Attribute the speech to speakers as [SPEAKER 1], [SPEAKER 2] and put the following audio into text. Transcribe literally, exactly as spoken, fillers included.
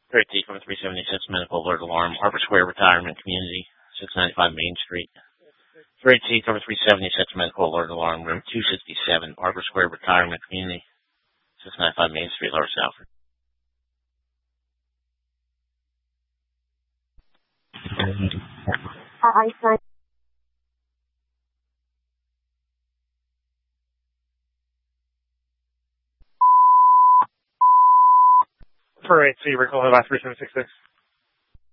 [SPEAKER 1] Great T from three seventy-six Medical Alert Alarm, Harbor Square Retirement Community, six ninety-five Main Street. Great T cover three seventy-six Medical Alert Alarm, room two sixty-seven, Harbor Square Retirement Community, six ninety-five Main Street, Lower Salford.
[SPEAKER 2] I signed.
[SPEAKER 3] For eight C, we're calling about three seven six six.